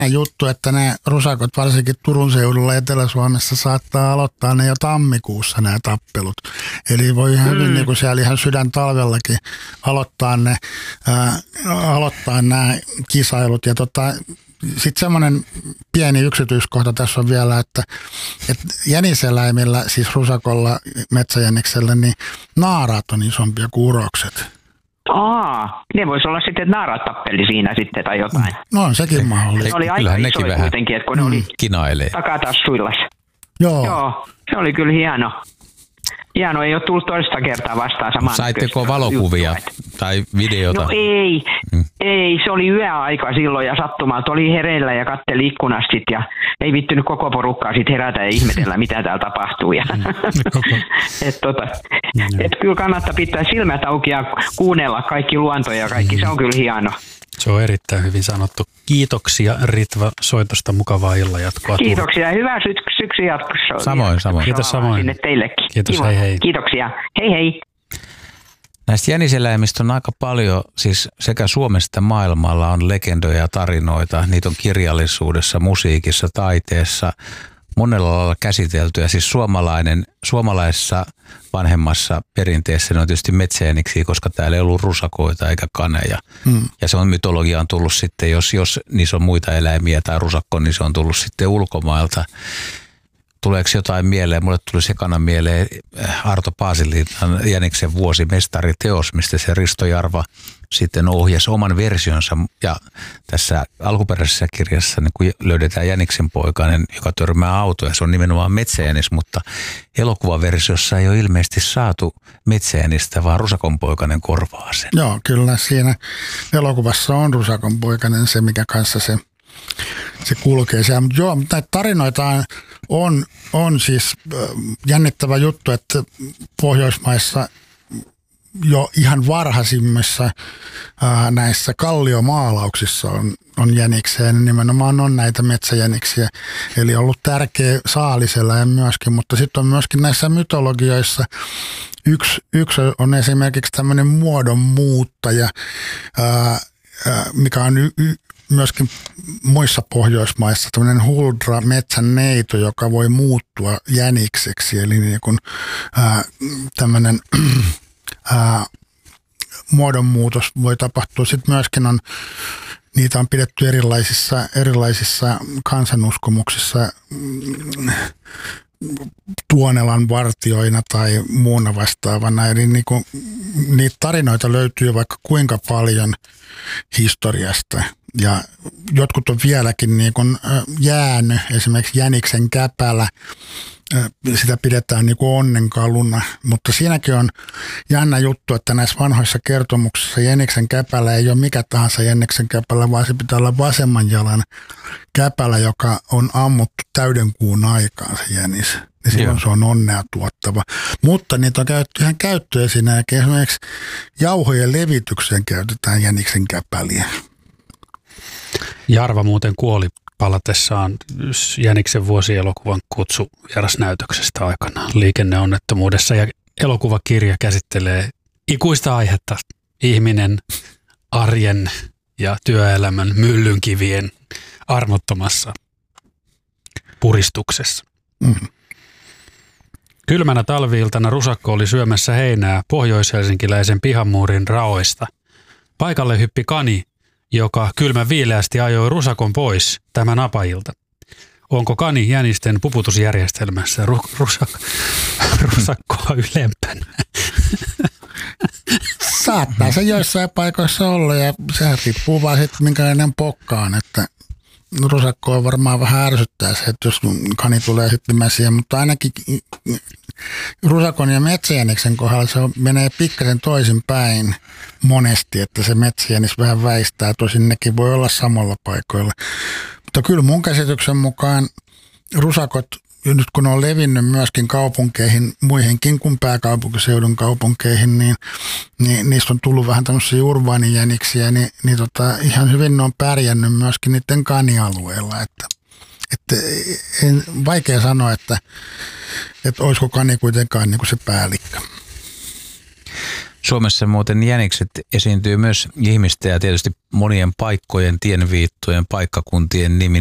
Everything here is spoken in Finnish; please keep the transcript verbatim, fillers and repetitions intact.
juttu, että ne rusakot varsinkin Turun seudulla Etelä-Suomessa saattaa aloittaa ne jo tammikuussa nämä tappelut. Eli voi ihan hyvin mm. niin kuin siellä ihan sydän talvellakin aloittaa ne, ää, aloittaa nämä kisailut. Ja tota, sitten semmoinen pieni yksityiskohta tässä on vielä, että, että jäniseläimillä, siis rusakolla, metsäjäniksellä, niin naaraat on isompia kuin urokset. Aa, ne voisi olla sitten, että naaraat tappeli siinä sitten tai jotain. No on sekin mahdollista. Se oli aika isoja kuitenkin, että kun ne oli kinailee. takatassuillas. Joo. Joo, se oli kyllä hieno. Hieno, ei ole tullut toista kertaa vastaan samaan. Saitteko valokuvia juttua, tai videota? No ei, hmm. ei, se oli yöaika silloin ja sattumalta oli hereillä ja katteli ikkunasta sit ja ei vittynyt koko porukkaa sit herätä ja ihmetellä, mitä täällä tapahtuu. Ja et tota, et kyllä kannattaa pitää silmät auki ja kuunnella kaikki luontoja ja kaikki, se on kyllä hieno. Se on erittäin hyvin sanottu. Kiitoksia Ritva soitosta, mukavaa illan jatkoa. Kiitoksia ja hyvää sy- syksyn jatkoa. Samoin, samoin. Kiitos samoin. Sinne teillekin. Kiitos, Kiva. hei hei. Kiitoksia, hei hei. Näistä jäniseläimistä on aika paljon, siis sekä Suomessa että maailmalla on legendoja ja tarinoita. Niitä on kirjallisuudessa, musiikissa, taiteessa, monella lailla käsitelty. Ja siis suomalainen, suomalaisessa vanhemmassa perinteessä ne on tietysti metsäjäniksiä, koska täällä ei ollut rusakoita eikä kaneja. Hmm. Ja se on mytologiaan tullut sitten, jos, jos niissä on muita eläimiä tai rusakko, niin se on tullut sitten ulkomailta. Tuleeko jotain mieleen? Mulle tuli sekana mieleen Arto Paasilinnan jäniksen vuosimestariteos, mistä se Risto Jarva sitten ohjasi oman versionsa. Ja tässä alkuperäisessä kirjassa niin kun löydetään jäniksen poikainen, joka törmää autoja. Se on nimenomaan metsäjänis, mutta elokuvaversiossa ei ole ilmeisesti saatu metsäjänistä, vaan rusakonpoikainen korvaa sen. Joo, kyllä siinä elokuvassa on rusakonpoikainen se, mikä kanssa se se kulkee siellä. Mutta joo, näitä tarinoita on, on siis jännittävä juttu, että Pohjoismaissa jo ihan varhaisimmissa ää, näissä kalliomaalauksissa on, on jäniksiä ja nimenomaan on näitä metsäjäniksiä. Eli on ollut tärkeä saaliseläin myöskin, mutta sitten on myöskin näissä mytologioissa yksi, yksi on esimerkiksi tämmöinen muodonmuuttaja, ää, ää, mikä on y, y, myöskin muissa Pohjoismaissa tämmöinen huldra metsänneito, joka voi muuttua jänikseksi. Eli niin kuin ää, tämmöinen ää, muodonmuutos voi tapahtua. Sitten myöskin on, niitä on pidetty erilaisissa, erilaisissa kansanuskomuksissa Tuonelan vartioina tai muuna vastaavana. Eli niin kuin, niitä tarinoita löytyy vaikka kuinka paljon historiasta. Ja jotkut on vieläkin niin kuin jäänyt, esimerkiksi jäniksen käpälä, sitä pidetään niin kuin onnenkaluna, mutta siinäkin on jännä juttu, että näissä vanhoissa kertomuksissa jäniksen käpälä ei ole mikä tahansa jäniksen käpälä, vaan se pitää olla vasemman jalan käpälä, joka on ammuttu täyden kuun aikaan se jänis. Ja silloin se on onnea tuottava. Mutta niitä on käytetty ihan käyttöesineenäkin. Esimerkiksi jauhojen levitykseen käytetään jäniksen käpäliä. Jarva muuten kuoli palatessaan jäniksen vuosielokuvan kutsu vierasnäytöksestä aikanaan liikenneonnettomuudessa. Ja elokuvakirja käsittelee ikuista aihetta, ihminen, arjen ja työelämän myllynkivien armottomassa puristuksessa. Mm-hmm. Kylmänä talvi-iltana rusakko oli syömässä heinää pohjois-helsinkiläisen pihamuurin raoista. Paikalle hyppi kani, joka kylmän viileästi ajoi rusakon pois tämän apajilta. Onko kani jänisten puputusjärjestelmässä ru- rusak- rusakkoa ylempänä? Saattaa se joissain paikoissa olla ja se riippuu vaan sitten minkälainen pokka on, että rusakkoa varmaan vähän ärsyttää se, että jos kani tulee sitten mäsiä, mutta ainakin rusakon ja metsäjäniksen kohdalla se on, menee pikkasen toisin päin monesti, että se metsäjänis vähän väistää, tosin nekin voi olla samalla paikoilla. Mutta kyllä mun käsityksen mukaan rusakot, nyt kun on levinnyt myöskin kaupunkeihin, muihinkin kuin pääkaupunkiseudun kaupunkeihin, niin, niin niistä on tullut vähän tämmöisiä urbaanijäniksiä, niin, niin tota, ihan hyvin ne on pärjännyt myöskin niiden kanialueilla. Että, että en, vaikea sanoa, että, että olisiko kani kuitenkaan niin kuin se päällikkö. Suomessa muuten jänikset esiintyy myös ihmisten ja tietysti monien paikkojen, tienviittojen, paikkakuntien nimi